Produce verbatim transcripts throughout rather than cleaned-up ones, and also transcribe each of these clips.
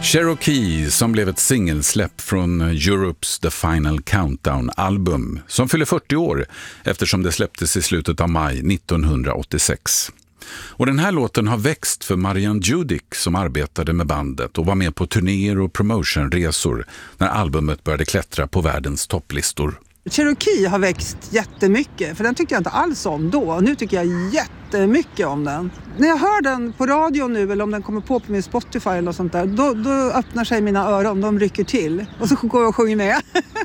Cherokee, som blev ett singelsläpp från Europes The Final Countdown-album, som fyller fyrtio år eftersom det släpptes i slutet av maj nittonhundraåttiosex. Och den här låten har växt för Marianne Judick som arbetade med bandet och var med på turnéer och promotionresor när albumet började klättra på världens topplistor. Cherokee har växt jättemycket, för den tyckte jag inte alls om då. Nu tycker jag jättemycket om den. När jag hör den på radio nu, eller om den kommer på på min Spotify eller sånt där, då, då öppnar sig mina öron, de rycker till. Och så går jag och sjunger med.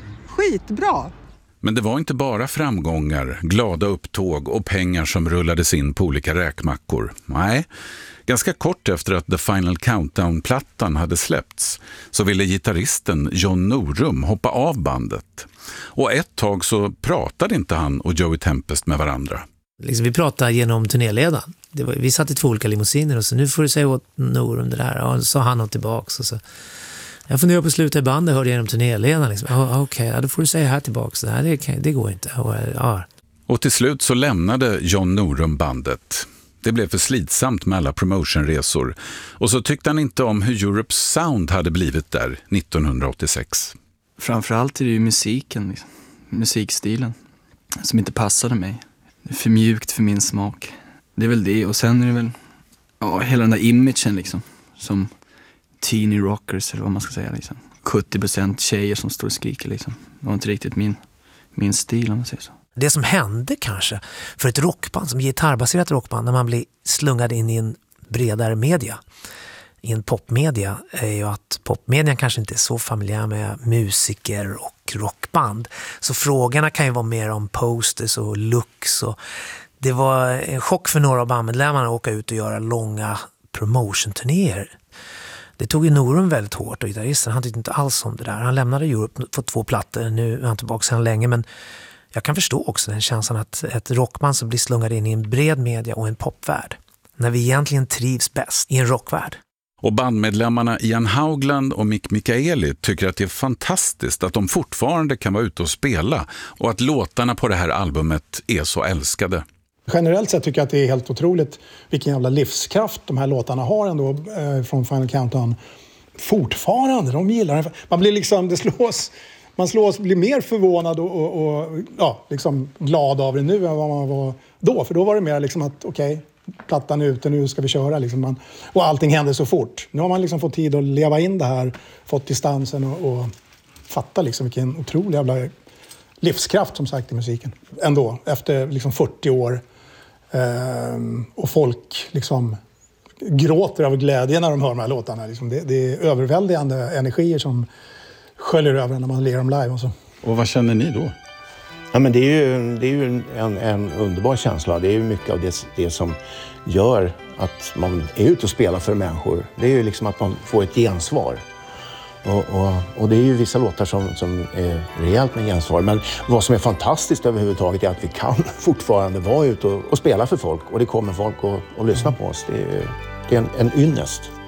Skitbra! Men det var inte bara framgångar, glada upptåg och pengar som rullades in på olika räkmackor. Nej, ganska kort efter att The Final Countdown-plattan hade släppts så ville gitarristen John Norum hoppa av bandet. Och ett tag så pratade inte han och Joey Tempest med varandra. Liksom vi pratade genom turnéledaren. Det var, vi satt i två olika limousiner och så nu får du säga åt Norum det där. Och så sa han något tillbaks och så... Jag funderar på slutet i bandet, hörde genom turnéledaren. Liksom. Oh, Okej, okay, ja, då får du säga här tillbaka. Nej, det, kan, det går inte. Och, ja. och till slut så lämnade John Norum bandet. Det blev för slitsamt med alla promotionresor. Och så tyckte han inte om hur Europes sound hade blivit där nittonhundraåttiosex. Framförallt är det ju musiken, liksom. Musikstilen, som inte passade mig. Det är för mjukt för min smak. Det är väl det. Och sen är det väl ja, hela den där imagen liksom, som... teeny rockers eller vad man ska säga liksom. sjuttio procent tjejer som står och skriker liksom. Det var inte riktigt min, min stil om man säger så. Det som hände kanske för ett rockband, som gitarrbaserat rockband, när man blir slungad in i en bredare media, i en popmedia, är ju att popmedian kanske inte är så familjär med musiker och rockband. Så frågorna kan ju vara mer om posters och looks. Och det var en chock för några av bandmedlemmarna att åka ut och göra långa promotion-turnéer. Det tog ju Norum väldigt hårt, och gitarristen, han tyckte inte alls om det där. Han lämnade Europe, fått två plattor, nu är han tillbaka sedan länge, men jag kan förstå också den känslan att ett rockband som blir slungad in i en bred media och en popvärld, när vi egentligen trivs bäst i en rockvärld. Och bandmedlemmarna Ian Haugland och Mick Michaeli tycker att det är fantastiskt att de fortfarande kan vara ute och spela och att låtarna på det här albumet är så älskade. Generellt sett tycker jag att det är helt otroligt vilken jävla livskraft de här låtarna har ändå eh, från Final Countdown. Fortfarande, de gillar det. Man blir liksom, det slås, man slås, blir mer förvånad och, och, och ja, liksom glad av det nu än vad man var då. För då var det mer liksom att okej, okay, plattan är ute, nu ska vi köra. Liksom man, och allting händer så fort. Nu har man liksom fått tid att leva in det här, fått distansen och, och fatta liksom vilken otrolig jävla livskraft som sagt i musiken. Ändå, efter liksom fyrtio år. Um, och folk liksom gråter av glädje när de hör de här låtarna. Liksom det, det är överväldigande energier som sköljer över när man ler dem live. Och, så. Och vad känner ni då? Ja, men det är ju, det är ju en, en underbar känsla. Det är ju mycket av det, det som gör att man är ute och spelar för människor. Det är ju liksom att man får ett gensvar. Och, och, och det är ju vissa låtar som, som är rejält med gensvar. Men vad som är fantastiskt överhuvudtaget är att vi kan fortfarande vara ute och, och spela för folk. Och det kommer folk och, och lyssna på oss. Det är, det är en, en ynnest.